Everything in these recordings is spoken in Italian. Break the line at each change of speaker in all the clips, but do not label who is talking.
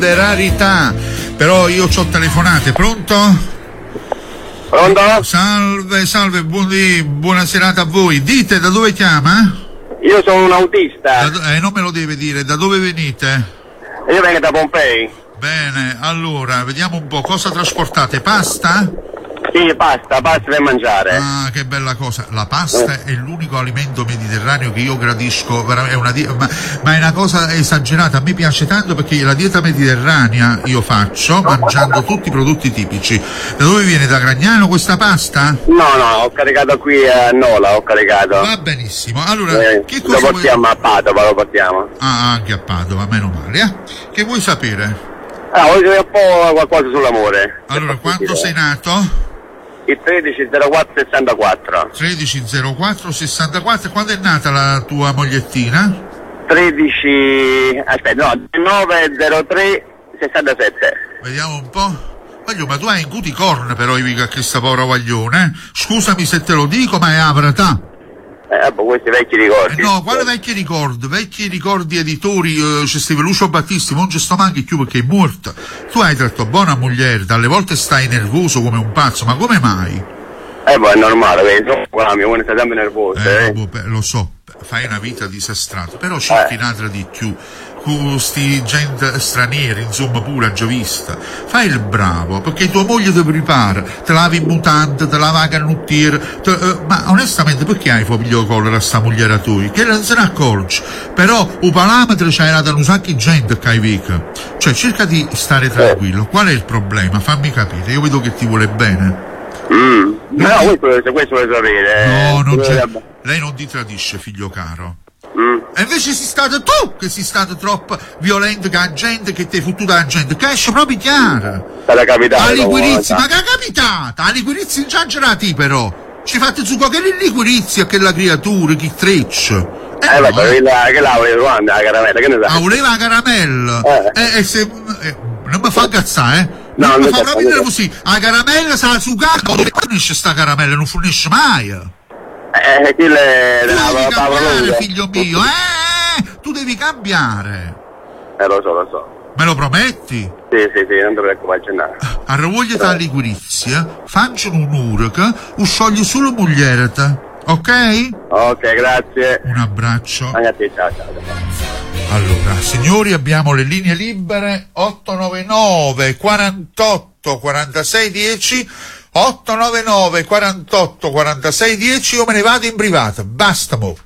grande rarità. Però io c'ho telefonate, pronto?
Pronto?
Salve, buona serata a voi. Dite, da dove chiama?
Io sono un autista.
Non me lo deve dire, da dove venite?
Io vengo da Pompei.
Bene, allora, vediamo un po', cosa trasportate? Pasta?
Sì, pasta per mangiare.
Ah, che bella cosa. La pasta è l'unico alimento mediterraneo che io gradisco, è una ma è una cosa esagerata. A me piace tanto perché la dieta mediterranea io faccio mangiando tutti i prodotti tipici. Da dove viene? Da Gragnano questa pasta?
No, ho caricato qui a Nola, ho caricato.
Va benissimo. Allora, che cosa
lo portiamo a Padova, lo portiamo.
Ah, anche a Padova, meno male. Che vuoi sapere?
Voglio sapere un po' qualcosa sull'amore.
Allora, quando sei nato?
Il 130464.
130464. Quando è nata la tua mogliettina?
90367.
Vediamo un po'. Voglio, ma tu hai in cuticorn però a questa povera guaglione, Scusami se te lo dico, ma è avratà.
Questi vecchi ricordi.
No, quale vecchi ricordi? Vecchi ricordi editori, c'è Steve Lucio Battisti, non ci sto manchi più perché è morta. Tu hai tratto buona moglie, dalle volte stai nervoso come un pazzo, ma come mai?
È normale, vedi, uno sta sempre nervoso.
Lo so, fai una vita disastrata, però cerchi un'altra di più. Sti gente stranieri, insomma, pure giovista. Fai il bravo, perché tua moglie ti prepara, te lavi in mutante, te lava la canottiera, ma onestamente perché hai figlio collera a sta mogliera tua? Che non se ne accorge. Però un parametro c'hai dato un sacco di gente che hai vica. Cioè, cerca di stare tranquillo. Qual è il problema? Fammi capire, io vedo che ti vuole bene.
No, questo vuole sapere.
No, lei non ti tradisce, figlio caro. E invece sei stato tu che sei stato troppo violento con la gente, che ti hai fottuto la gente, che esce proprio chiara.
È capitata.
Liquirizzi, ma che è capitata? La liquirizzi in giangerati però. Ci fate su che liquirizzi a quella creatura, che treccia.
Che la voleva Ruanda, la caramella, che ne sai?
Voleva la caramella? Se... non mi fa incazzare, Non mi fa proprio nervosì. La caramella sa sucare, non fornisce sta caramella, non fornisce mai.
Tu
devi cambiare, figlio mio, tu devi cambiare.
Lo so.
Me lo prometti?
Sì, non ti preoccupare.
Arravogliati la liquirizia, facciano un'ora che sciogli solo moglierata, ok?
Ok, grazie.
Un abbraccio.
Anche a te, ciao.
Allora, signori, abbiamo le linee libere 899 48 46 10. 899 48 46 10. Io me ne vado in privato, basta mo.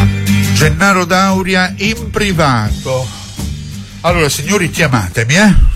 Gennaro Dauria in privato. Allora, signori, chiamatemi,